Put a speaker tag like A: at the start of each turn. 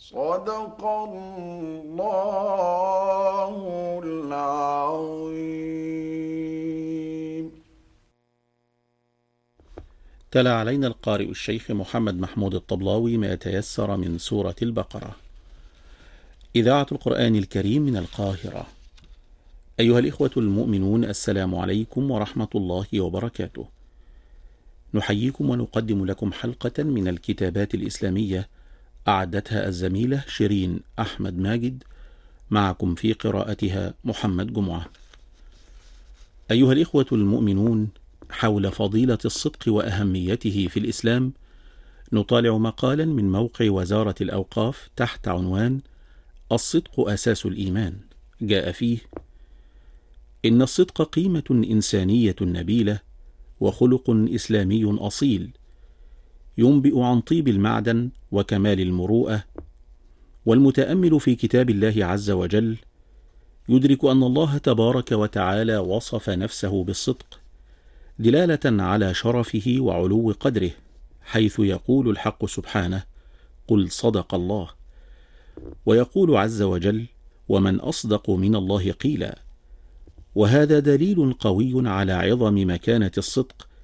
A: صدق الله العظيم.
B: تلا علينا القارئ الشيخ محمد محمود الطبلاوي ما يتيسر من سورة البقرة. إذاعة القرآن الكريم من القاهرة. أيها الإخوة المؤمنون، السلام عليكم ورحمة الله وبركاته. نحييكم ونقدم لكم حلقة من الكتابات الإسلامية أعدتها الزميلة شيرين أحمد ماجد، معكم في قراءتها محمد جمعة. أيها الإخوة المؤمنون، حول فضيلة الصدق وأهميته في الإسلام نطالع مقالا من موقع وزارة الأوقاف تحت عنوان الصدق أساس الإيمان. جاء فيه: إن الصدق قيمة إنسانية نبيلة وخلق إسلامي أصيل، ينبئ عن طيب المعدن وكمال المروءة. والمتأمل في كتاب الله عز وجل يدرك أن الله تبارك وتعالى وصف نفسه بالصدق دلالة على شرفه وعلو قدره، حيث يقول الحق سبحانه: قل صدق الله. ويقول عز وجل: ومن أصدق من الله قيلا. وهذا دليل قوي على عظم مكانة الصدق